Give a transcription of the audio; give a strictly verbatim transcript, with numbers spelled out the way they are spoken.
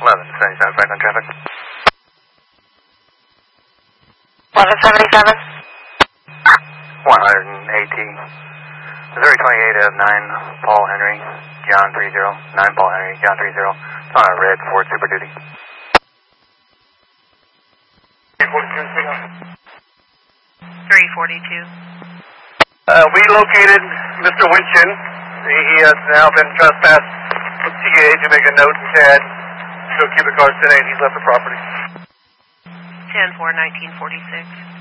eleven seventy-seven, Franklin traffic. eleven seventy-seven. one eighty. Missouri twenty-eight of nine, Paul Henry, John three zero. nine Paul Henry, John three zero. It's on a red Ford Super Duty. three forty-two. Uh, we located Mister Winchin. He has now been trespassed from T A to make a note and go keep the cars today, and he's left the property. ten four nineteen forty-six.